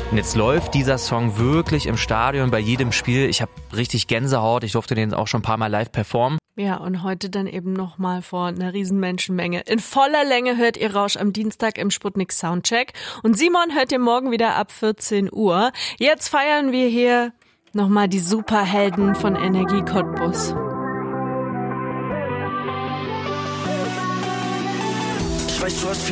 Und jetzt läuft dieser Song wirklich im Stadion bei jedem Spiel. Ich habe richtig Gänsehaut. Ich durfte den auch schon ein paar Mal live performen. Ja, und heute dann eben nochmal vor einer riesen Menschenmenge. In voller Länge hört ihr Rausch am Dienstag im Sputnik Soundcheck. Und Simon hört ihr morgen wieder ab 14 Uhr. Jetzt feiern wir hier nochmal die Superhelden von Energie Cottbus. Ich weiß, du hast